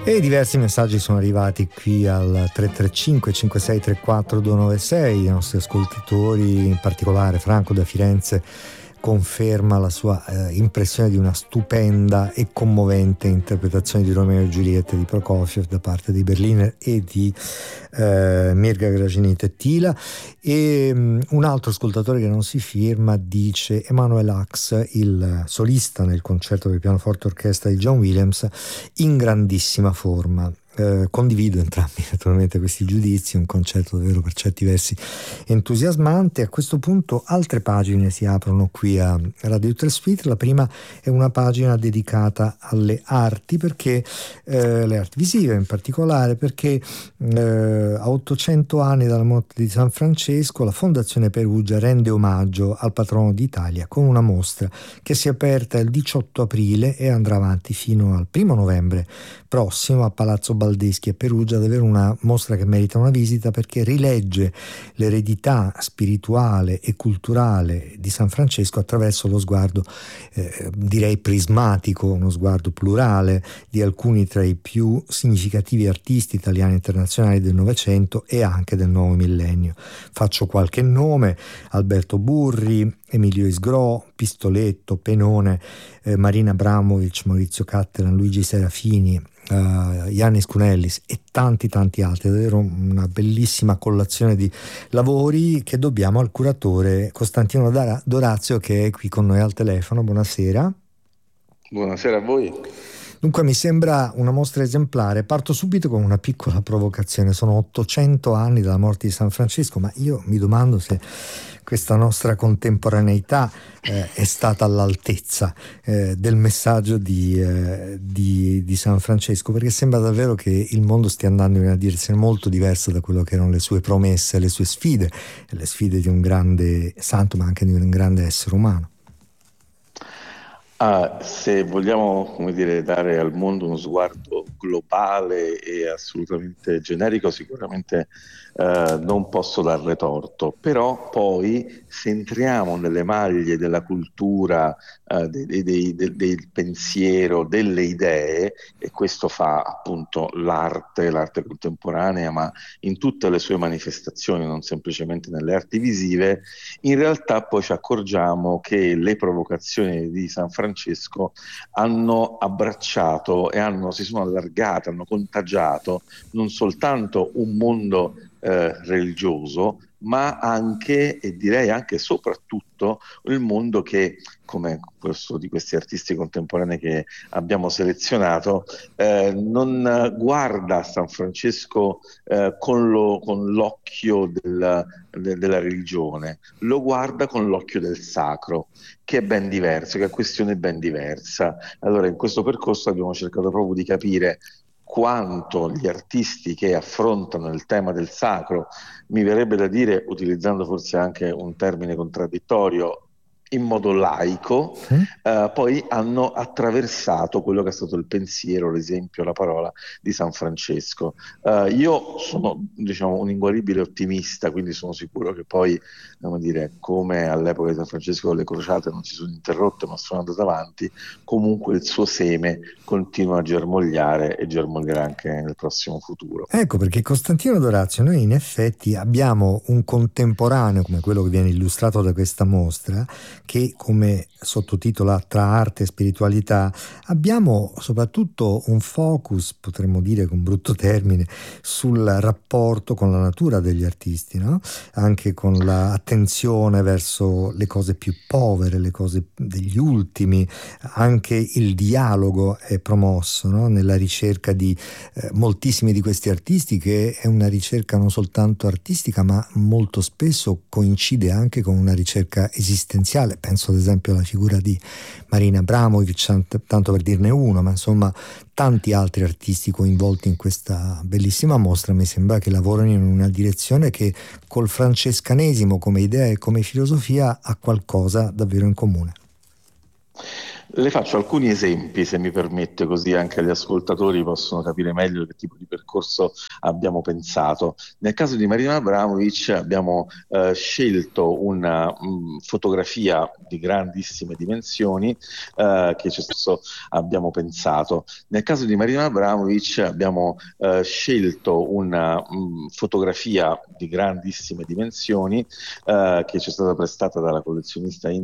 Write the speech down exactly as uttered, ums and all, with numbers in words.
E diversi messaggi sono arrivati qui al tre tre cinque cinque sei tre quattro due nove sei. I nostri ascoltatori, in particolare Franco da Firenze, conferma la sua eh, impressione di una stupenda e commovente interpretazione di Romeo e Giulietta di Prokofiev da parte di Berliner e di eh, Mirga Gražinytė-Tyla. E um, un altro ascoltatore che non si firma dice: Emanuel Ax, il solista nel concerto per pianoforte orchestra di John Williams, in grandissima forma. Eh, condivido entrambi naturalmente questi giudizi, un concerto davvero per certi versi entusiasmante. A questo punto altre pagine si aprono qui a Radio Trasfit. La prima è una pagina dedicata alle arti, perché eh, le arti visive in particolare, perché eh, a ottocento anni dalla morte di San Francesco la Fondazione Perugia rende omaggio al patrono d'Italia con una mostra che si è aperta il diciotto aprile e andrà avanti fino al primo novembre prossimo a Palazzo Baldeschi a Perugia. Davvero una mostra che merita una visita, perché rilegge l'eredità spirituale e culturale di San Francesco attraverso lo sguardo eh, direi prismatico, uno sguardo plurale di alcuni tra i più significativi artisti italiani e internazionali del Novecento e anche del nuovo millennio. Faccio qualche nome: Alberto Burri, Emilio Isgrò, Pistoletto, Penone, eh, Marina Abramovic, Maurizio Cattelan, Luigi Serafini, Uh, Yannis Kounellis e tanti tanti altri. Davvero una bellissima collazione di lavori che dobbiamo al curatore Costantino Dorazio, che è qui con noi al telefono. Buonasera. Buonasera a voi. Dunque, mi sembra una mostra esemplare. Parto subito con una piccola provocazione. Sono ottocento anni dalla morte di San Francesco, ma io mi domando se questa nostra contemporaneità eh, è stata all'altezza eh, del messaggio di, eh, di, di San Francesco, perché sembra davvero che il mondo stia andando in una direzione molto diversa da quello che erano le sue promesse, le sue sfide, le sfide di un grande santo, ma anche di un grande essere umano. Ah, se vogliamo, come dire, dare al mondo uno sguardo globale e assolutamente generico, sicuramente eh, non posso darle torto, però poi se entriamo nelle maglie della cultura, eh, dei, dei, dei, del pensiero, delle idee, e questo fa appunto l'arte, l'arte contemporanea, ma in tutte le sue manifestazioni, non semplicemente nelle arti visive, in realtà poi ci accorgiamo che le provocazioni di San Francesco Francesco hanno abbracciato e hanno, si sono allargate, hanno contagiato non soltanto un mondo eh, religioso, ma anche, e direi anche soprattutto, il mondo che, come questo di questi artisti contemporanei che abbiamo selezionato, eh, non guarda San Francesco eh, con, lo, con l'occhio del, de, della religione, lo guarda con l'occhio del sacro, che è ben diverso, che è questione ben diversa. Allora, in questo percorso abbiamo cercato proprio di capire quanto gli artisti che affrontano il tema del sacro, mi verrebbe da dire, utilizzando forse anche un termine contraddittorio, in modo laico, mm. eh, poi hanno attraversato quello che è stato il pensiero, l'esempio, la parola di San Francesco. Eh, io sono, diciamo, un inguaribile ottimista, quindi sono sicuro che poi, come dire, come all'epoca di San Francesco le crociate non si sono interrotte ma sono andate avanti, comunque il suo seme continua a germogliare e germoglierà anche nel prossimo futuro. Ecco perché, Costantino Dorazio, noi in effetti abbiamo un contemporaneo come quello che viene illustrato da questa mostra, che come sottotitola Tra arte e spiritualità abbiamo soprattutto un focus, potremmo dire con brutto termine, sul rapporto con la natura degli artisti, no? Anche con l'attenzione verso le cose più povere, le cose degli ultimi. Anche il dialogo è promosso, no? Nella ricerca di eh, moltissimi di questi artisti, che è una ricerca non soltanto artistica ma molto spesso coincide anche con una ricerca esistenziale. Penso ad esempio alla figura di Marina Abramovic, tanto per dirne uno, ma insomma tanti altri artisti coinvolti in questa bellissima mostra. Mi sembra che lavorano in una direzione che col francescanesimo come idea e come filosofia ha qualcosa davvero in comune. Le faccio alcuni esempi, se mi permette, così anche gli ascoltatori possono capire meglio che tipo di percorso abbiamo pensato. Nel caso di Marina Abramovic abbiamo eh, scelto una mh, fotografia di grandissime dimensioni eh, che ci stesso abbiamo pensato. Nel caso di Marina Abramovic abbiamo eh, scelto una mh, fotografia di grandissime dimensioni eh, che ci è stata prestata dalla collezionista